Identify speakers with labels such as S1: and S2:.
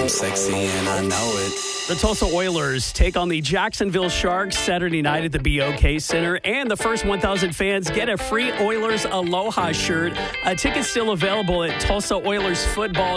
S1: I'm sexy and I know it.
S2: The Tulsa Oilers take on the Jacksonville Sharks Saturday night at the BOK Center, and the first 1,000 fans get a free Oilers Aloha shirt. Tickets still available at TulsaOilersFootball.com.